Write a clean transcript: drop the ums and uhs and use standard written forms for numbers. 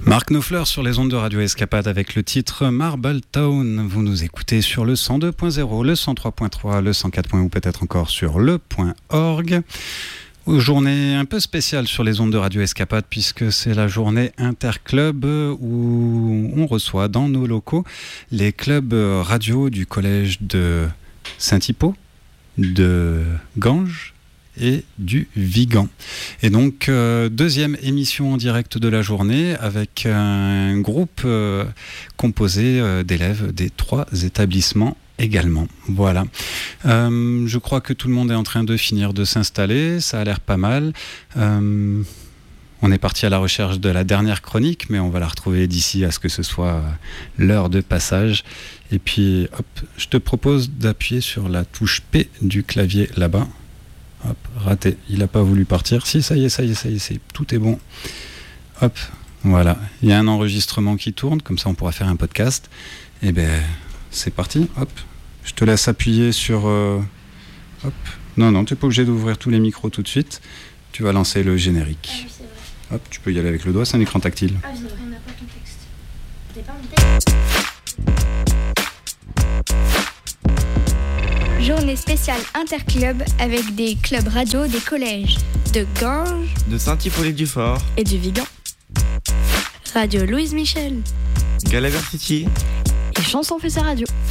Mark Knopfler sur les ondes de Radio Escapade avec le titre Marble Town. Vous nous écoutez sur le 102.0, le 103.3, le 104.1 ou peut-être encore sur le.org. Journée un peu spéciale sur les ondes de Radio Escapade puisque c'est la journée interclub où on reçoit dans nos locaux les clubs radio du collège de Saint-Hippo, de Ganges et du Vigan. Et donc, deuxième émission en direct de la journée avec un groupe composé d'élèves des 3 établissements également. Voilà. Je crois que tout le monde est en train de finir de s'installer. Ça a l'air pas mal. On est parti à la recherche de la dernière chronique, mais on va la retrouver d'ici à ce que ce soit l'heure de passage. Et puis, hop, je te propose d'appuyer sur la touche P du clavier là-bas. Hop, raté, il n'a pas voulu partir. Si, ça y est, tout est bon. Hop, voilà. Il y a un enregistrement qui tourne, comme ça on pourra faire un podcast. Et ben, c'est parti. Hop, je te laisse appuyer sur... Hop. Non, tu n'es pas obligé d'ouvrir tous les micros tout de suite. Tu vas lancer le générique. Ah oui, c'est vrai. Hop, tu peux y aller avec le doigt, c'est un écran tactile. Ah, c'est vrai, on n'a pas ton texte. T'es pas mon texte. Journée spéciale interclub avec des clubs radio des collèges de Ganges, de Saint-Hippolyte-du-Fort et du Vigan. Radio Louise Michel Galavertiti et Chanson fait sa radio.